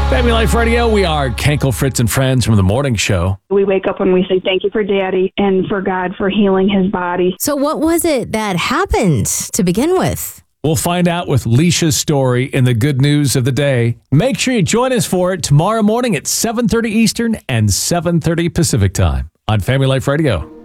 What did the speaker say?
Family Life Radio, we are Kenkel, Fritz, and Friends from the morning show. We wake up and we say thank you for Daddy and for God for healing his body. So what was it that happened to begin with? We'll find out with Leisha's story in the good news of the day. Make sure you join us for it tomorrow morning at 7:30 Eastern and 7:30 Pacific time on Family Life Radio.